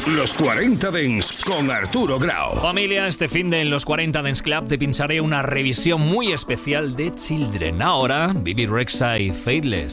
Los 40 Dents con Arturo Grau. Familia, este finde en los 40 Dents Club te pincharé una revisión muy especial de Children. Ahora, Bibi Rexha y Faithless.